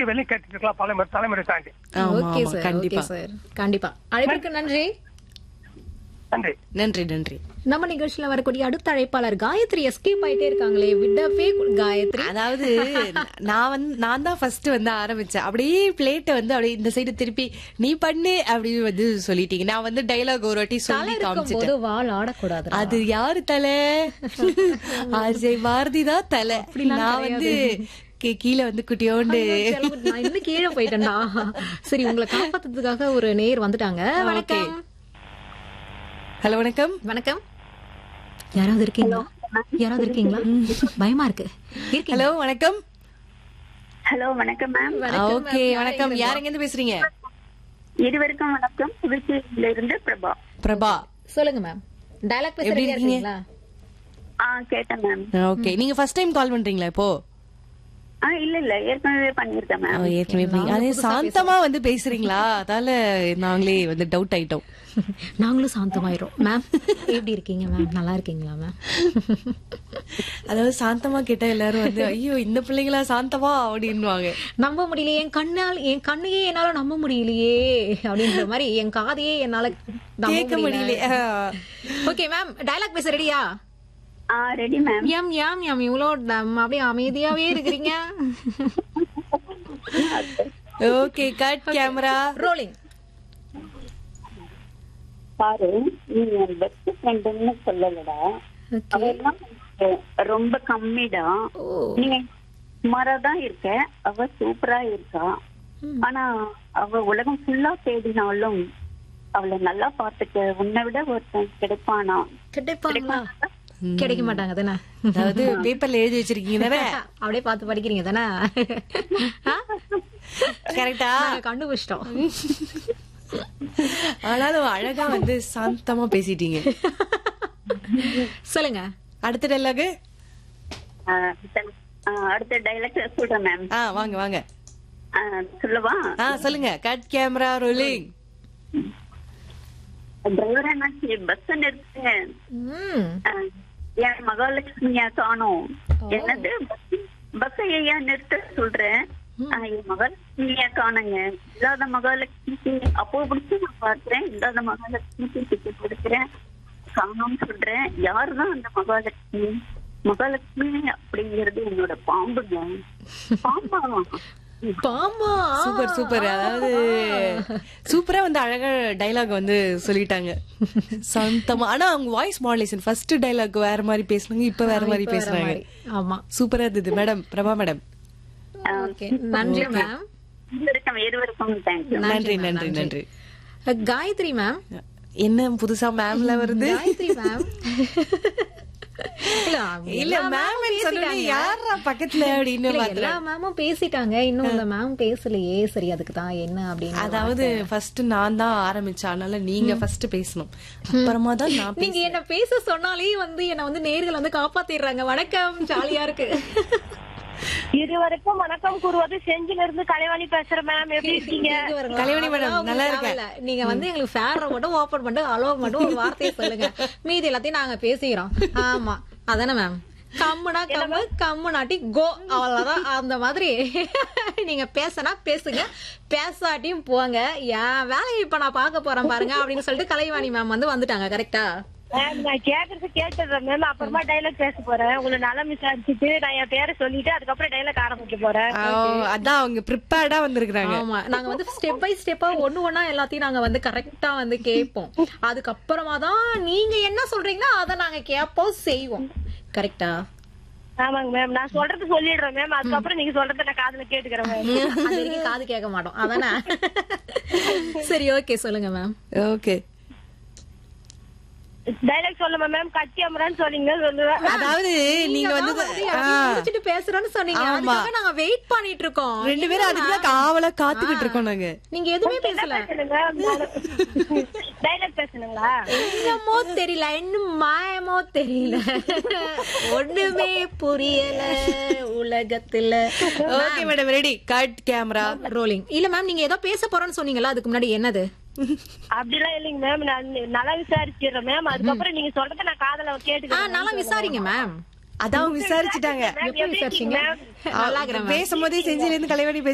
இன்னைக்கு வெளியே கேட்டுட்டு இருக்கலாம் தலைமுறை தாண்டி. ஓகே சார், கண்டிப்பா ஓகே சார், கண்டிப்பா. அழைப்பிற்கு நன்றி. நன்றி. நன்றி நன்றி. நம்ம நிகழ்ச்சியில வரக்கூடிய அடுத்த அழைப்பாளர் காயத்ரி எஸ்கேப் ஆயிட்டே இருக்காங்களே, விடவே காயத்ரி. அதாவது நான் தான் ஃபர்ஸ்ட் வந்து ஆரம்பிச்சேன். அப்படியே பிளேட்டை வந்து அப்படியே இந்த சைடு திருப்பி நீ பண்ணு அப்படின்னு வந்து சொல்லிட்டீங்க. நான் வந்து டைலாக் ஒரு வாட்டி சொல்லி காமிச்சிட்டேன். வால் ஆடக்கூடாது. அது யாரு தலை? அஜய் பாரதி தான் தலை. நான் வந்து கீழே வந்து குட்டியோண்டு நான் இன்னும் கீழே போயிட்டேன்னா. சரி, உங்களை காப்பாத்துறதுக்காக ஒரு நேயர் வந்துட்டாங்க. வணக்கம். ஹலோ, வணக்கம். வணக்கம். யாராவது இருக்கீங்களா? யாராவது இருக்கீங்களா? பயமா இருக்கு. ஹலோ, வணக்கம். ஹலோ, வணக்கம் மேம். ஓகே, வணக்கம். யார் எங்க இருந்து பேசுறீங்க? இருவருக்கும் வணக்கம். புதுச்சேரியில இருந்து பிரபா. பிரபா, சொல்லுங்க மேம். டயலாக் பேச ரெடியா இருக்கீங்களா? கேட்டேன் மேம். ஓகே, நீங்க ஃபர்ஸ்ட் டைம் கால் பண்றீங்களா இப்போ? இல்ல ஏற்கனவே பண்ணிருக்கேன் மேம். ஏற்கனவே அதே சாந்தமா வந்து பேசுறீங்களா? அதால நாங்களே வந்து டவுட் ஆயிட்டோம். நாங்களும் சாந்தமாயிரும். மேம் எப்படி இருக்கீங்க மேம்? நல்லா இருக்கீங்களா மேம்? அதாவது சாந்தமா கேட்டா எல்லாரும் வந்து ஐயோ இந்த பிள்ளைங்களா சாந்தமா அப்படின்னுவாங்க. நம்ப முடியலையே, என் கண்ணையே என்னால நம்ப முடியலையே அப்படின்ற மாதிரி என் காதையே என்னால கேட்க முடியலையே. ஓகே மேம், டயலாக் பேச ரெடியா? Ready ma'am. M M M இவ்வளோ அப்படியே அமைதியாவே இருக்கிறீங்க. Okay, cut camera rolling. பாரு, நீங்க பெஸ்ட் ஃப்ரெண்ட்னு சொல்லலடா. அவெல்லாம் ரொம்ப கம்மிடா. நீங்க சுமாரா தான் இருக்க, அவ சூப்பரா இருக்கா. ஆனா அவ உலகம் ஃபுல்லா தேடினாலும் அவளை நல்லா பாத்துக்க உன்னை விட ஒருத்தன் கிடைப்பானா? கிடைப்பாங்களா? கிடைக்க மாட்டாங்க தானே. அதாவது பேப்பர்ல எழுதி வச்சிருக்கீங்க தானே, அப்படியே பார்த்து படிக்கிறீங்க தானே. கரெக்டா கண்டுபிடிச்சிட்டோம். ஆனாலும் அழகா வந்து சாந்தமா பேசிட்டீங்க. சொல்லுங்க அடுத்த டைலாக். அடுத்த டைலாக் சொல்றேன் மேம். வாங்க வாங்க. சொல்லவா? சொல்லுங்க. Cut camera rolling. டிரைவர் என்னாச்சு? பஸ் நிறுத்தேன். என் மகாலட்சுமியா காணோம். என்னது பஸ் ஐயா நிறுத்த சொல்றேன். என் மகாலட்சுமியா காணுங்க. இல்லாத மகாலட்சுமிக்கு அப்போ பிடிச்சி நான் பாக்குறேன். இல்லாத மகாலட்சுமிக்கு டிக்கெட் கொடுக்குறேன். காணோம்னு சொல்றேன். யாருதான் அந்த மகாலட்சுமி? மகாலட்சுமி அப்படிங்கிறது என்னோட பாம்புங்க. பாம்பா? பாம்பா? Super super. அதாவது சூப்பரா வந்து அழகா டைலாக் வந்து சொல்லிட்டாங்க சாந்தமா. ஆனா அவங்க வாய்ஸ் மாடுலேஷன் ஃபர்ஸ்ட் டைலாக் வேற மாதிரி பேசுனாங்க, இப்ப வேற மாதிரி பேசுறாங்க. ஆமா, சூப்பரா இருந்தது மேடம். பிரபா மேடம், நன்றி மேம். நன்றி நன்றி நன்றி. காயத்ரி மேம், என்ன புதுசா மேம்ல வருது? காயத்ரி மேம் இல்ல மேம் யாரா பக்கத்துல அப்படின்னு எல்லா மேமும் பேசிட்டாங்க. இன்னும் அந்த மேம் பேசலையே. சரி, அதுக்கு தான் என்ன அப்படின்னு. அதாவது ஃபர்ஸ்ட் நான் தான் ஆரம்பிச்சேன், அதனால நீங்க ஃபர்ஸ்ட் பேசணும், அப்புறமா தான் நான். நீங்க என்ன பேச சொன்னாலே வந்து என்ன வந்து நேர்கள் வந்து காப்பாத்திடுறாங்க. வணக்கம், ஜாலியா இருக்கு. இருவருக்கும் வணக்கம் கூறுவது செஞ்சில இருந்து கலைவாணி பேசுறேன் மேம். எப்படி இருக்கீங்க? கலைவாணி மேடம் நல்லா இருக்கேன். நீங்க வந்து எங்களுக்கு ஃபேர மட்டும் ஓபன் பண்ணிட்டு அலோ மட்டும் ஒரு வார்த்தையை சொல்லுங்க, மீதி எல்லாத்தையும் நாங்க பேசிக்கிறோம். ஆமா, அதானே மேம். கம்முனா கம்மு, கம்முனாட்டி கோ, அவ்வளவுதான். அந்த மாதிரி நீங்க பேசினா பேசுங்க, பேசாட்டியும் போங்க. என் வேலையை இப்ப நான் பாக்க போறேன் பாருங்க அப்படின்னு சொல்லிட்டு கலைவாணி மேம் வந்து வந்துட்டாங்க. கரெக்டா? நான் கேக்குறது கேட்டுறேன் மேம். அப்புறமா டைலாக் பேச போறேன். உங்களை நலம் விசாரிச்சுட்டு நான் என் பேரை சொல்லிட்டு அதுக்கப்புறம் டைலாக் ஆரம்பிக்க போறேன். அதான் அவங்க ப்ரிப்பேர்டா வந்திருக்காங்க. ஆமா, நாங்க வந்து ஸ்டெப் பை ஸ்டெப்பா ஒண்ணா எல்லாத்தையும் நாங்க வந்து கரெக்டா வந்து கேட்போம். அதுக்கப்புறமா தான் நீங்க என்ன சொல்றீங்களோ அதை நாங்க கேட்போம், செய்வோம். கரெக்டா? ஆமாங்க மேம். நான் சொல்றது சொல்லிடுறேன் மேம். அதுக்கப்புறம் நீங்க சொல்றத நான் காதுல கேட்டுக்கிறேன் மேம். அது வரைக்கும் காது கேட்க மாட்டோம், அதானே? சரி, ஓகே, சொல்லுங்க மேம். ஓகே, டைலாக் சொல்லுமா மேம்? கட் கேமரான்னு சொன்னீங்க, சொல்லுவேன். அதாவது நீங்க வந்து முடிச்சிட்டு பேசுறோம்னு சொன்னீங்க. அதுக்காக நாங்க வெயிட் பண்ணிட்டு இருக்கோம். ரெண்டு பேரும் அதுக்கு காவலா காத்துக்கிட்டு இருக்கோம் நாங்க. நீங்க எதுவுமே பேசல. டைலாக் பேசணுங்களா? என்னமோ தெரியல, இன்னும் மாயமோ தெரியல, ஒண்ணுமே புரியல உலகத்துல. Okay madam, ready. Cut camera rolling. இல்ல மேம், நீங்க ஏதோ பேச போறோம்னு சொன்னீங்களா, அதுக்கு முன்னாடி என்னது? அப்படிலாம் இல்லைங்க மேம். நான் நல்லா விசாரிச்சிடுறேன் மேம். அதுக்கப்புறம் நீங்க சொல்றத நான் காதுல கேட்டுக்கிறேன். நல்லா விசாரிங்க மேம். அதான் விசாரிச்சுட்டாங்க. எப்படி விசாரிச்சீங்க? பேசும்போதே செஞ்சில இருந்து கலைவாணி